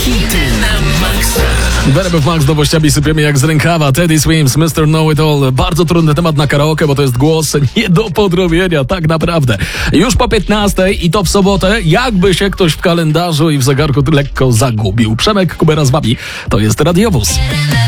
Hity na maksa. W Max z nowościami sypiemy jak z rękawa. Teddy Swims, Mr. Know It All. Bardzo trudny temat na karaoke, bo to jest głos nie do podrobienia, tak naprawdę. Już po 15 i to w sobotę, jakby się ktoś w kalendarzu i w zegarku lekko zagubił. Przemek Kubera z wami. To jest Radiowóz.